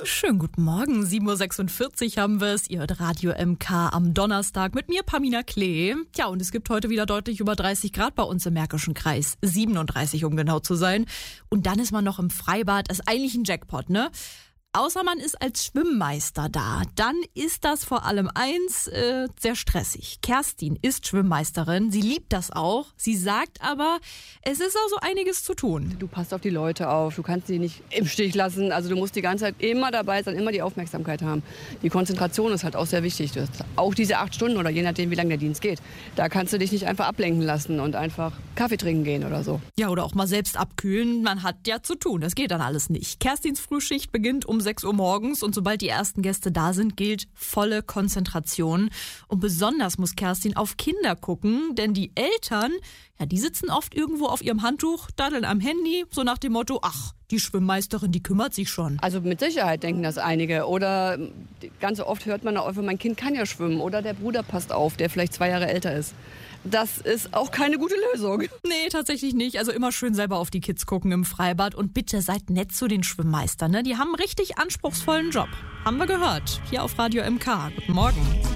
Schönen guten Morgen, 7.46 Uhr haben wir es. Ihr hört Radio MK am Donnerstag mit mir, Pamina Klee. Tja, und es gibt heute wieder deutlich über 30 Grad bei uns im Märkischen Kreis. 37, um genau zu sein. Und dann ist man noch im Freibad. Das ist eigentlich ein Jackpot, ne? Außer man ist als Schwimmmeister da. Dann ist das vor allem sehr stressig. Kerstin ist Schwimmmeisterin. Sie liebt das auch. Sie sagt aber, es ist auch so einiges zu tun. Du passt auf die Leute auf. Du kannst sie nicht im Stich lassen. Also du musst die ganze Zeit immer dabei sein, immer die Aufmerksamkeit haben. Die Konzentration ist halt auch sehr wichtig. Auch diese 8 Stunden oder je nachdem, wie lange der Dienst geht. Da kannst du dich nicht einfach ablenken lassen und einfach Kaffee trinken gehen oder so. Ja, oder auch mal selbst abkühlen. Man hat ja zu tun. Das geht dann alles nicht. Kerstins Frühschicht beginnt um 6 Uhr morgens und sobald die ersten Gäste da sind, gilt volle Konzentration. Und besonders muss Kerstin auf Kinder gucken, denn die Eltern, ja, die sitzen oft irgendwo auf ihrem Handtuch, daddeln am Handy, so nach dem Motto, ach, die Schwimmmeisterin, die kümmert sich schon. Also mit Sicherheit denken das einige. Oder ganz oft hört man auch, mein Kind kann ja schwimmen. Oder der Bruder passt auf, der vielleicht 2 Jahre älter ist. Das ist auch keine gute Lösung. Nee, tatsächlich nicht. Also immer schön selber auf die Kids gucken im Freibad. Und bitte seid nett zu den Schwimmmeistern, ne? Die haben einen richtig anspruchsvollen Job. Haben wir gehört. Hier auf Radio MK. Guten Morgen.